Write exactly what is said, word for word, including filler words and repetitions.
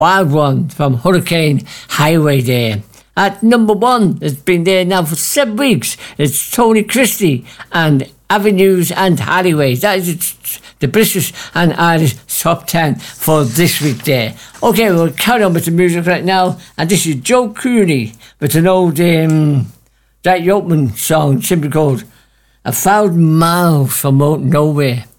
Wild One from Hurricane Highway there. At number one, it's been there now for seven weeks. It's Tony Christie and Avenues and Alleyways. That is the British and Irish top ten for this week there. Okay, we'll carry on with the music right now. And this is Joe Cooney with an old um, Jack Yeoman song simply called A Thousand Miles from Out Nowhere.